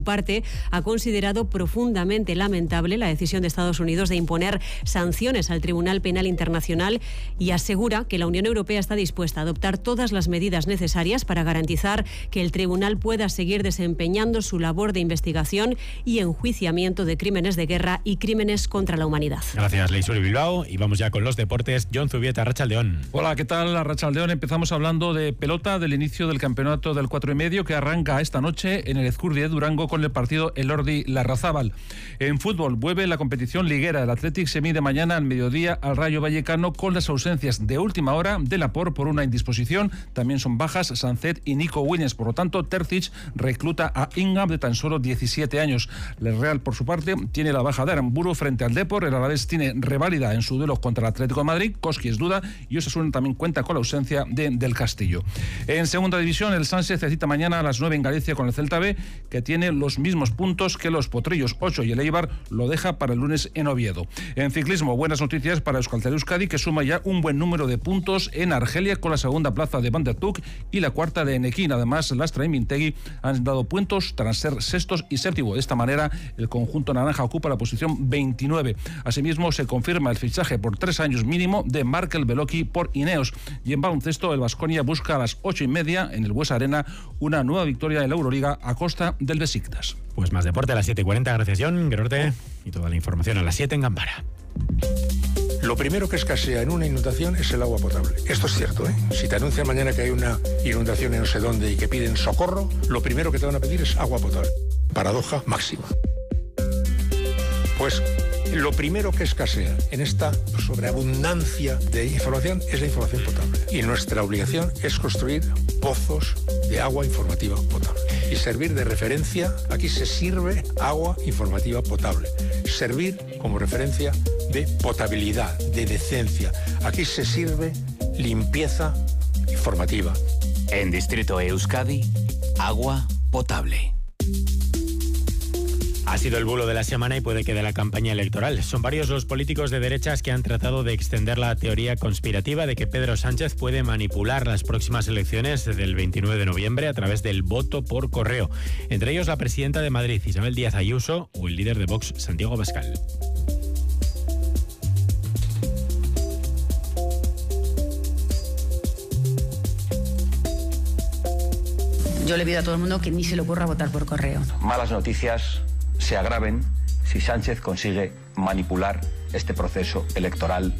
parte, ha considerado profundamente lamentable la decisión de Estados Unidos de imponer sanciones al Tribunal Penal Internacional y asegura que la Unión Europea está dispuesta a adoptar todas las medidas necesarias para garantizar que el tribunal pueda seguir desempeñando su labor de investigación y enjuiciamiento de crímenes de guerra y crímenes contra la humanidad. Gracias, Leisuri Bilbao. Y vamos ya con los deportes. Jon Zubieta, Arratsaldeon. Hola, ¿qué tal? Arratsaldeon. Empezamos hablando de pelota, del inicio del campeonato del 4,5 que arranca esta noche en el Ezcurdia de Durango con el partido Elordi-Larrazábal. En fútbol, vuelve la competición liguera. El Athletic se mide mañana al mediodía al Rayo Vallecano con las ausencias de última hora de Laporte por una indisposición. También son bajas Sancet y Nico Williams. Por lo tanto, Terzic recluta a Ingham de tan solo 17 años. El Real, por su parte, tiene la baja de Aramburu frente al Depor. El Alavés tiene reválida en su duelo contra el Atlético de Madrid. Koski es duda y Osasuna también cuenta con la ausencia del Castillo. En segunda división, el Sánchez se cita mañana a las 9 en Galicia con el Celta B, que tiene los mismos puntos que los Potrillos, 8, y el Eibar lo deja para el lunes en Oviedo. En ciclismo, buenas noticias para Euskaltel Euskadi, que suma ya un buen número de puntos en Argelia con la segunda plaza de Van der Tuk y la cuarta de Enequín. Además, Lastra y Mintegui han dado puntos tras ser sextos y séptimo. De esta manera, el conjunto naranja ocupa la posición 29. Asimismo, se confirma el fichaje por 3 años mínimo de Markel Beloki por Ineos. Y en baloncesto, el Baskonia busca a las 8:30 en el Buesa Arena una nueva victoria en la Euroliga a costa del Besiktas. Pues más deporte a las 7:40. Gracias, Jon. Gerorte. Y toda la información a las 7 en Gambara. Lo primero que escasea en una inundación es el agua potable. Esto es cierto, ¿eh? Si te anuncian mañana que hay una inundación en no sé dónde y que piden socorro, lo primero que te van a pedir es agua potable. Paradoja máxima. Pues lo primero que escasea en esta sobreabundancia de información es la información potable. Y nuestra obligación es construir pozos de agua informativa potable. Y servir de referencia, aquí se sirve agua informativa potable. Servir como referencia de potabilidad, de decencia. Aquí se sirve limpieza informativa. En Distrito Euskadi, agua potable. Ha sido el bulo de la semana y puede que de la campaña electoral. Son varios los políticos de derechas que han tratado de extender la teoría conspirativa de que Pedro Sánchez puede manipular las próximas elecciones del 29 de noviembre a través del voto por correo. Entre ellos la presidenta de Madrid, Isabel Díaz Ayuso, o el líder de Vox, Santiago Abascal. Yo le pido a todo el mundo que ni se le ocurra votar por correo. Malas noticias se agraven si Sánchez consigue manipular este proceso electoral.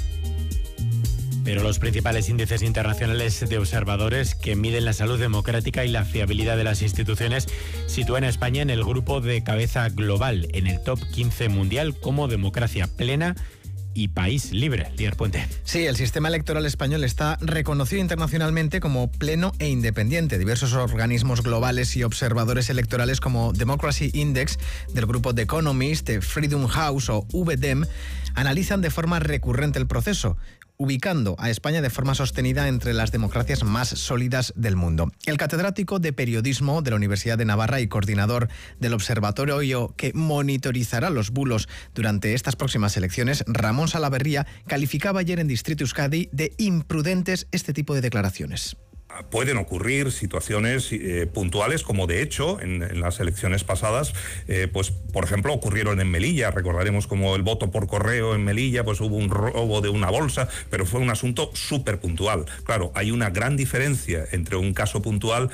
Pero los principales índices internacionales de observadores que miden la salud democrática y la fiabilidad de las instituciones sitúan a España en el grupo de cabeza global, en el top 15 mundial como democracia plena y país libre. Líder Puente. Sí, el sistema electoral español está reconocido internacionalmente como pleno e independiente. Diversos organismos globales y observadores electorales como Democracy Index del grupo The Economist, Freedom House o VDEM analizan de forma recurrente el proceso, ubicando a España de forma sostenida entre las democracias más sólidas del mundo. El catedrático de Periodismo de la Universidad de Navarra y coordinador del observatorio que monitorizará los bulos durante estas próximas elecciones, Ramón Salaverría, calificaba ayer en Distrito Euskadi de imprudentes este tipo de declaraciones. Pueden ocurrir situaciones puntuales, como de hecho en las elecciones pasadas, pues por ejemplo ocurrieron en Melilla. Recordaremos como el voto por correo en Melilla, pues hubo un robo de una bolsa, pero fue un asunto súper puntual. Claro, hay una gran diferencia entre un caso puntual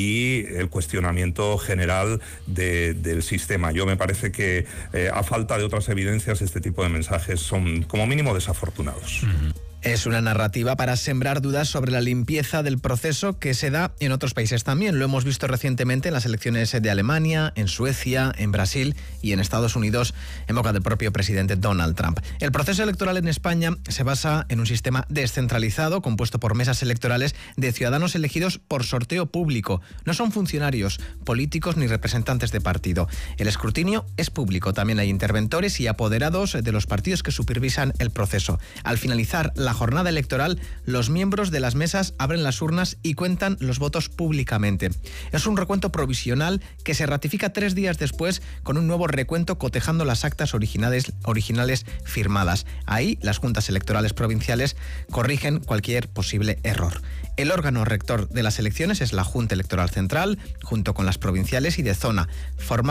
y el cuestionamiento general del sistema. Yo me parece que a falta de otras evidencias este tipo de mensajes son como mínimo desafortunados. Es una narrativa para sembrar dudas sobre la limpieza del proceso que se da en otros países también. Lo hemos visto recientemente en las elecciones de Alemania, en Suecia, en Brasil y en Estados Unidos en boca del propio presidente Donald Trump. El proceso electoral en España se basa en un sistema descentralizado compuesto por mesas electorales de ciudadanos elegidos por sorteo público. No son funcionarios, políticos ni representantes de partido. El escrutinio es público. También hay interventores y apoderados de los partidos que supervisan el proceso. Al finalizar la jornada electoral, los miembros de las mesas abren las urnas y cuentan los votos públicamente. Es un recuento provisional que se ratifica 3 días después con un nuevo recuento cotejando las actas originales firmadas. Ahí las juntas electorales provinciales corrigen cualquier posible error. El órgano rector de las elecciones es la Junta Electoral Central, junto con las provinciales y de zona. Forma